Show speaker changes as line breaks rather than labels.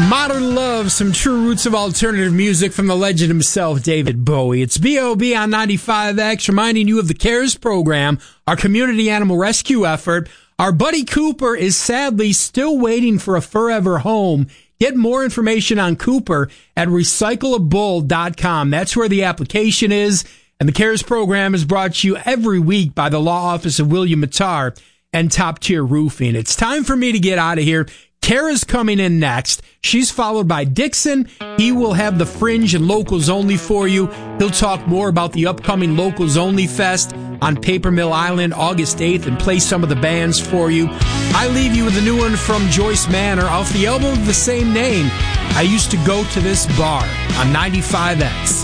Modern Love, some true roots of alternative music from the legend himself, David Bowie. It's B.O.B. on 95X, reminding you of the CARES program, our community animal rescue effort. Our buddy Cooper is sadly still waiting for a forever home. Get more information on Cooper at recyclabull.com. That's where the application is. And the CARES program is brought to you every week by the law office of William Mattar and Top Tier Roofing. It's time for me to get out of here. Kara's coming in next. She's followed by Dixon. He will have the Fringe and Locals Only for you. He'll talk more about the upcoming Locals Only Fest on Paper Mill Island, August 8th, and play some of the bands for you. I leave you with a new one from Joyce Manor off the album of the same name. I used to go to this bar on 95X.